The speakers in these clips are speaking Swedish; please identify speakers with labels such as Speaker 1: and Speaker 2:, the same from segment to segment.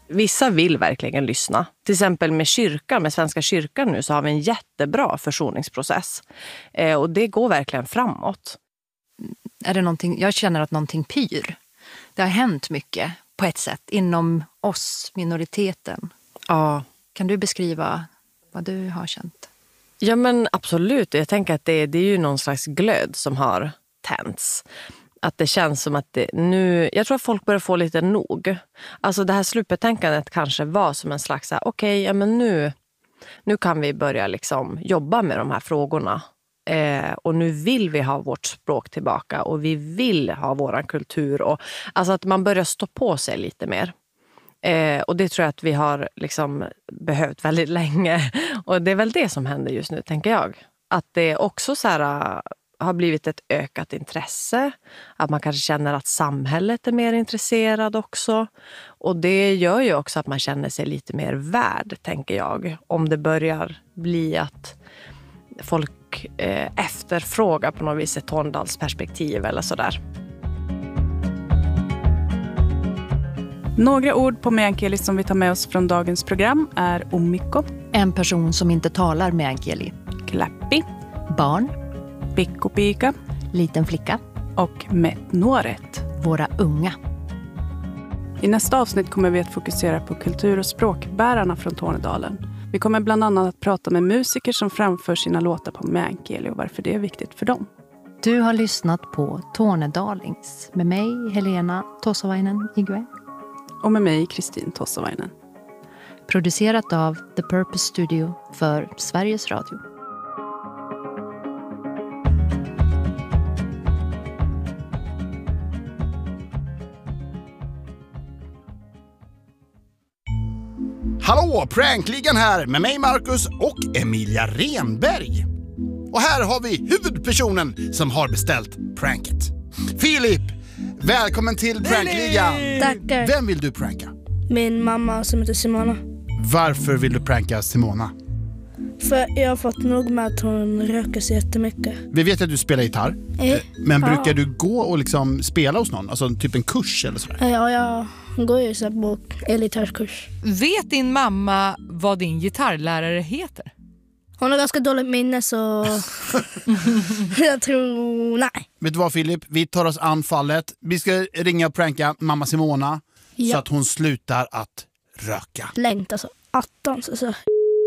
Speaker 1: Vissa vill verkligen lyssna. Till exempel med kyrkan, med Svenska kyrkan nu, så har vi en jättebra försoningsprocess. Och det går verkligen framåt.
Speaker 2: Är det någonting, jag känner att någonting pyr. Det har hänt mycket på ett sätt inom oss, minoriteten.
Speaker 1: Ja.
Speaker 2: Kan du beskriva vad du har känt?
Speaker 1: Ja, men absolut. Jag tänker att det är ju någon slags glöd som har tänts. Att det känns som att jag tror att folk börjar få lite nog. Alltså det här slutbetänkandet kanske var som en slags okej, men nu kan vi börja liksom jobba med de här frågorna. Och nu vill vi ha vårt språk tillbaka och vi vill ha våran kultur. Och, alltså att man börjar stå på sig lite mer. Och det tror jag att vi har liksom behövt väldigt länge. Och det är väl det som händer just nu, tänker jag. Att det också så här har blivit ett ökat intresse. Att man kanske känner att samhället är mer intresserad också. Och det gör ju också att man känner sig lite mer värd, tänker jag. Om det börjar bli att folk efterfrågar på något vis ett Tornedalsperspektiv eller sådär.
Speaker 3: Några ord på meänkieli som vi tar med oss från dagens program är omikko.
Speaker 2: En person som inte talar meänkieli.
Speaker 3: Kläppi.
Speaker 2: Barn.
Speaker 3: Pikkupika.
Speaker 2: Liten flicka.
Speaker 3: Och metnuoret.
Speaker 2: Våra unga.
Speaker 3: I nästa avsnitt kommer vi att fokusera på kultur- och språkbärarna från Tornedalen. Vi kommer bland annat att prata med musiker som framför sina låtar på meänkieli och varför det är viktigt för dem.
Speaker 2: Du har lyssnat på Tornedalings med mig, Helena Tossavainen Igwe.
Speaker 3: Och med mig, Kristin Tossavainen.
Speaker 2: Producerat av The Purpose Studio för Sveriges Radio.
Speaker 4: Hallå, Prankligan här med mig Marcus och Emilia Renberg. Och här har vi huvudpersonen som har beställt pranket. Filip, välkommen till Prankligan.
Speaker 5: Tackar.
Speaker 4: Vem vill du pranka?
Speaker 5: Min mamma som heter Simona.
Speaker 4: Varför vill du pranka Simona?
Speaker 5: För jag har fått nog med att hon röker sig jättemycket.
Speaker 4: Vi vet att du spelar gitarr. Men brukar du gå och liksom spela hos någon? Alltså typ en kurs eller sådär?
Speaker 5: Ja, jag går ju så på elitärskurs.
Speaker 6: Vet din mamma vad din gitarrlärare heter?
Speaker 5: Hon har ganska dåligt minne så jag tror nej.
Speaker 4: Vet du vad Filip? Vi tar oss an fallet. Vi ska ringa och pranka mamma Simona så att hon slutar att röka.
Speaker 5: Längt alltså. 18 så.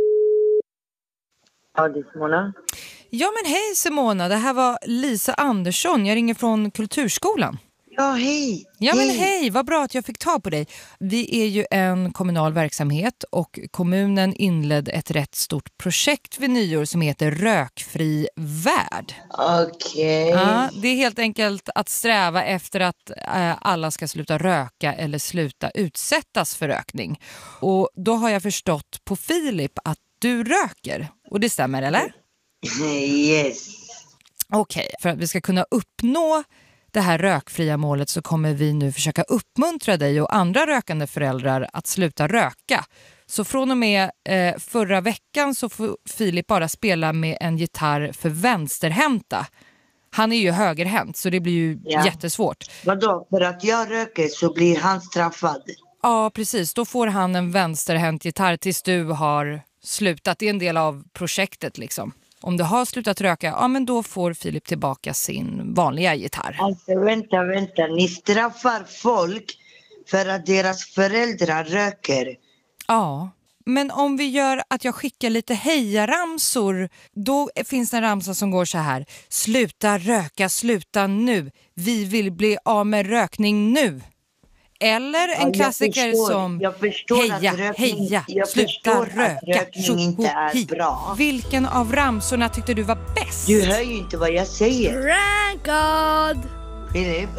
Speaker 7: Ja, det är Simona.
Speaker 6: Ja men hej Simona, det här var Lisa Andersson. Jag ringer från Kulturskolan.
Speaker 7: Ja, hej.
Speaker 6: Ja men hej, vad bra att jag fick ta på dig. Vi är ju en kommunal verksamhet och kommunen inledde ett rätt stort projekt vid nyår som heter Rökfri värld.
Speaker 7: Okej.
Speaker 6: Ja, det är helt enkelt att sträva efter att alla ska sluta röka eller sluta utsättas för rökning. Och då har jag förstått på Filip att du röker. Och det stämmer, eller?
Speaker 7: Yes.
Speaker 6: Okej, för att vi ska kunna uppnå det här rökfria målet så kommer vi nu försöka uppmuntra dig och andra rökande föräldrar att sluta röka. Så från och med förra veckan så får Filip bara spela med en gitarr för vänsterhänta. Han är ju högerhänt så det blir ju jättesvårt.
Speaker 7: Vadå? För att jag röker så blir han straffad?
Speaker 6: Ja, precis. Då får han en vänsterhänt gitarr tills du har slutat. Det är en del av projektet liksom. Om du har slutat röka, ja men då får Filip tillbaka sin vanliga gitarr.
Speaker 7: Alltså vänta. Ni straffar folk för att deras föräldrar röker.
Speaker 6: Ja, men om vi gör att jag skickar lite hejaramsor, då finns det en ramsa som går så här. Sluta röka, sluta nu. Vi vill bli av med rökning nu. Eller en klassiker som heja, sluta röka,
Speaker 7: rökning inte är bra.
Speaker 6: Vilken av ramsorna tyckte du var bäst?
Speaker 7: Du hör ju inte vad jag säger.
Speaker 5: Prank God!
Speaker 7: Filip.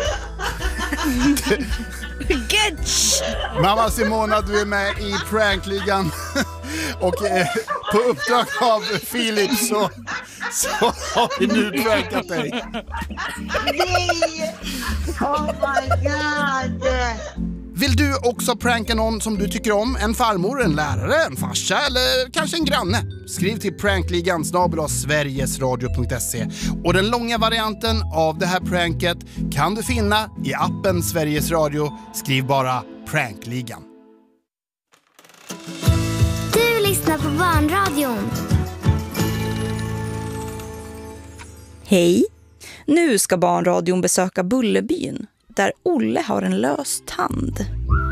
Speaker 4: Mamma Simona, du är med i Prankligan. Och på uppdrag av Filip så har vi nu prankat dig.
Speaker 7: Nej! Oh my god!
Speaker 4: Vill du också pranka någon som du tycker om? En farmor, en lärare, en farsa eller kanske en granne? Skriv till prankligan@sverigesradio.se. Och den långa varianten av det här pranket kan du finna i appen Sveriges Radio. Skriv bara Prankligan.
Speaker 8: lyssnar på Barnradion.
Speaker 9: Hej! Nu ska Barnradion besöka Bullerbyn, där Olle har en lös tand.